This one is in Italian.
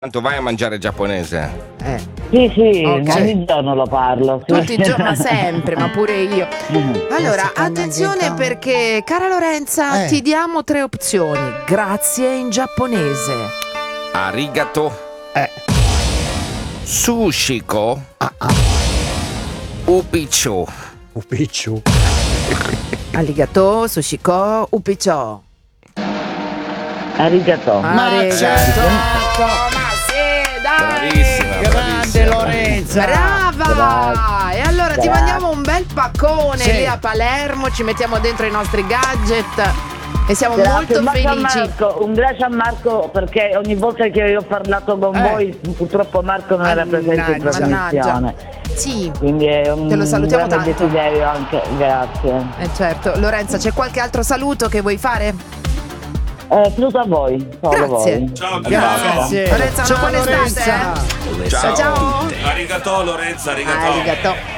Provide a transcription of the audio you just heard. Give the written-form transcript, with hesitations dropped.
Tanto vai a mangiare giapponese. Sì, Ok. ogni giorno lo parlo. Sì. Tutti i giorni, ma sempre, ma pure io. Allora, seconda attenzione anche perché, cara Lorenza, ti diamo 3 opzioni. Grazie in giapponese. Arigato. Sushiko. Upicho. Picciu. Arigato, sushiko, upicho. Arigato. Arigato. Ma sì, dai. Bravissima, Grande bravissima. Lorenza. Brava! E allora ti Grazie. mandiamo un bel paccone Sì. lì a Palermo, ci mettiamo dentro i nostri gadget e siamo Grazie, molto un bacio a felici. Marco, un grazie a Marco perché ogni volta che io ho parlato con voi purtroppo Marco non era presente in trasmissione. Sì, Quindi è un Te lo salutiamo grande tanto. desiderio anche, grazie. certo. Lorenza, c'è qualche altro saluto che vuoi fare? Saluto a voi, solo Grazie. voi. Ciao, Grazie. Lorenza, una Ciao, buona estate. Lorenza. Ciao ciao. Arigato Lorenza, arigato. Arigato.